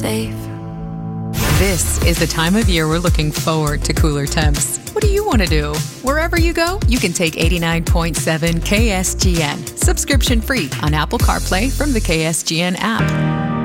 safe. This is the time of year we're looking forward to cooler temps. What do you want to do? Wherever you go, you can take 89.7 KSGN. Subscription free on Apple CarPlay from the KSGN app.